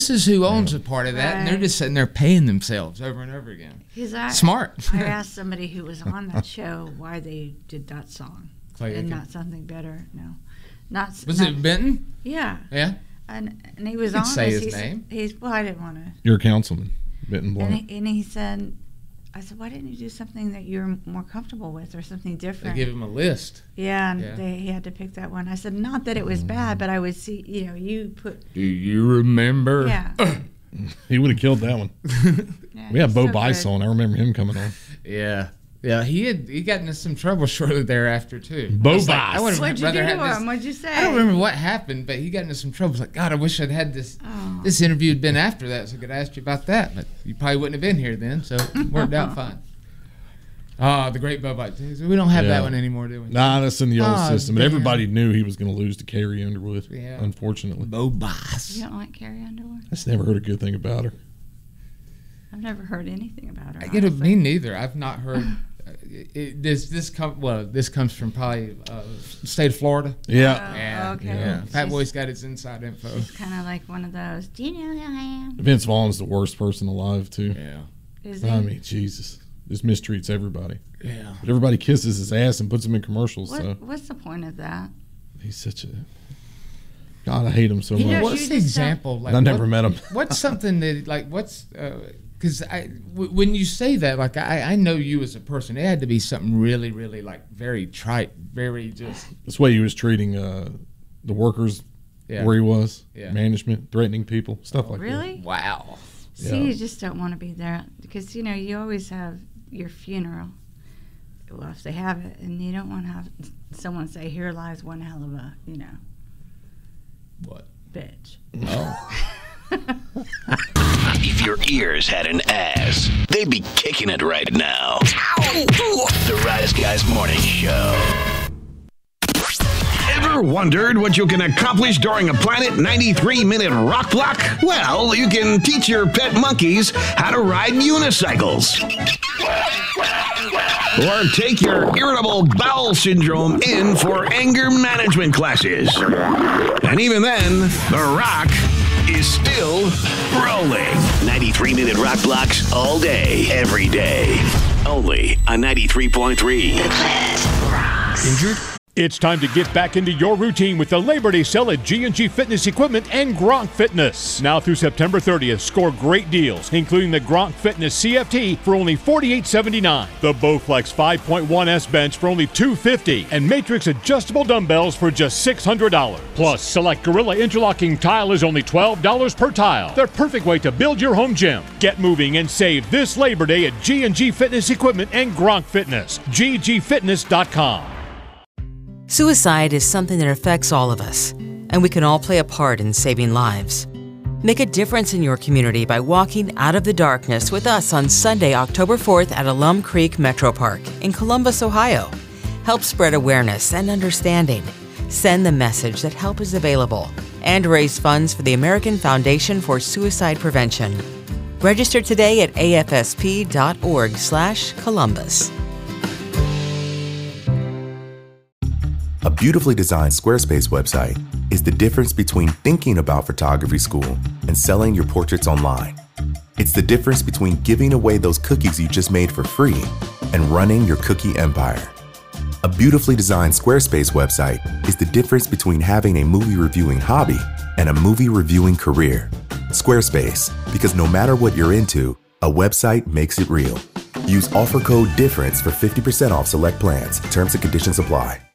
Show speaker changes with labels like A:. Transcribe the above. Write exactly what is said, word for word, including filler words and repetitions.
A: This is who owns yeah. a part of that, right. and they're just sitting there paying themselves over and over again.
B: I,
A: Smart.
B: I asked somebody who was on that show why they did that song
A: Clay
B: and
A: Aiken.
B: Not Something Better. No, not.
A: Was
B: not,
A: it Benton?
B: Yeah.
A: Yeah.
B: And and he was
A: you
B: on.
A: Say his
B: he's,
A: name.
B: He's well. I didn't want to.
C: You're a councilman, Benton Blunt.
B: And he, and he said. I said, why didn't you do something that you're more comfortable with or something different?
A: They give him a list.
B: Yeah, and
A: yeah.
B: They, he had to pick that one. I said, not that it was bad, but I would see, you know, you put...
A: Do you remember?
B: Yeah.
C: He would have killed that one.
B: Yeah,
C: we had Bo
B: so
C: Bice on. I remember him coming on.
A: Yeah. Yeah, he had he got into some trouble shortly thereafter, too.
C: Bo Bice.
B: Like, What'd you do to him? What'd you say?
A: I don't remember what happened, but he got into some trouble. It's like, God, I wish I'd had this
B: oh.
A: this interview had been after that so I could ask you about that. But you probably wouldn't have been here then, so it worked out fine. Ah, oh, the great Bo Bice. We don't have yeah. that one anymore, do we?
C: Nah, that's in the old
A: oh,
C: system.
A: Damn.
C: And everybody knew he was going to lose to Carrie Underwood,
A: yeah.
C: unfortunately.
A: Bo Bice.
B: You don't like Carrie Underwood?
C: I just never heard a good thing about her.
B: I've never heard anything about her.
A: I get it, me neither. I've not heard. it, it, this this com- well, this comes from probably uh, state of Florida.
C: Yeah.
B: Oh,
A: yeah.
B: okay.
A: Yeah. Fat Boy's got his inside info.
B: She's kind of like one of those. Do you know who I am?
C: Vince Vaughn's the worst person alive too.
A: Yeah.
B: Is he?
C: I mean, Jesus, just mistreats everybody.
A: Yeah.
C: But everybody kisses his ass and puts him in commercials.
B: What,
C: so
B: what's the point of that?
C: he's such a. God, I hate him so
B: You
C: much.
B: know,
A: What's the example? Like,
C: I never
A: what,
C: met him.
A: What's something that like what's because uh, I w- when you say that like I I know you as a person, it had to be something really really like very trite, very just.
C: That's the way he was treating uh, the workers
A: yeah.
C: where he was,
A: yeah.
C: management, threatening people, stuff like
B: really?
C: that.
B: Really?
A: Wow.
B: See,
C: Yeah.
B: you just don't want to be there because you know you always have your funeral. Well, if they have it, and you don't want to have someone say, "Here lies one hell of a," you know.
A: What?
B: Bitch.
A: Oh.
D: If your ears had an ass, they'd be kicking it right now. The Rise Guys Morning Show. Ever wondered what you can accomplish during a Planet ninety-three minute rock block? Well, you can teach your pet monkeys how to ride unicycles. Or take your irritable bowel syndrome in for anger management classes. And even then, the rock is still rolling. ninety-three minute rock blocks all day, every day. Only on ninety-three point three. The Planet rocks.
A: Injured?
E: It's time to get back into your routine with the Labor Day sale at G and G Fitness Equipment and Gronk Fitness. Now through September thirtieth, score great deals, including the Gronk Fitness C F T for only forty-eight seventy-nine, the Bowflex five point one S bench for only two fifty, and Matrix adjustable dumbbells for just six hundred dollars. Plus, select Gorilla interlocking tile is only twelve dollars per tile. The perfect way to build your home gym. Get moving and save this Labor Day at G and G Fitness Equipment and Gronk Fitness. G G fitness dot com.
F: Suicide is something that affects all of us, and we can all play a part in saving lives. Make a difference in your community by walking out of the darkness with us on Sunday, October fourth at Alum Creek Metro Park in Columbus, Ohio. Help spread awareness and understanding. Send the message that help is available and raise funds for the American Foundation for Suicide Prevention. Register today at A F S P dot org slash Columbus.
G: A beautifully designed Squarespace website is the difference between thinking about photography school and selling your portraits online. It's the difference between giving away those cookies you just made for free and running your cookie empire. A beautifully designed Squarespace website is the difference between having a movie reviewing hobby and a movie reviewing career. Squarespace, because no matter what you're into, a website makes it real. Use offer code DIFFERENCE for fifty percent off select plans. Terms and conditions apply.